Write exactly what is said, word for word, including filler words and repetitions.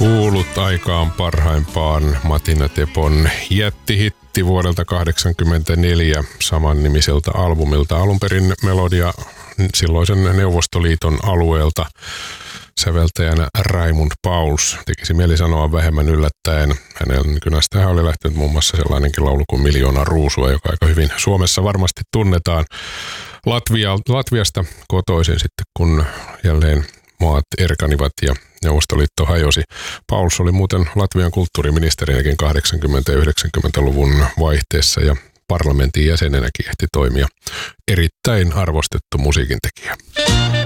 Kuulut aikaan parhaimpaan Matina Tepon jättihitti vuodelta kahdeksankymmentäneljä saman nimiseltä albumilta. Alun perin melodia silloisen Neuvostoliiton alueelta säveltäjänä Raimund Pauls. Tekisi mieli sanoa vähemmän yllättäen. Hänen kynästään oli lähtenyt muun muassa sellainenkin laulu kuin Miljoona ruusua, joka aika hyvin Suomessa varmasti tunnetaan. Latvia, Latviasta kotoisin sitten, kun jälleen maat erkanivat ja Neuvostoliitto hajosi. Pauls oli muuten Latvian kulttuuriministerinäkin kahdeksankymmentä- ja yhdeksänkymmentäluvun vaihteessa ja parlamentin jäsenenäkin ehti toimia. Erittäin arvostettu musiikintekijä.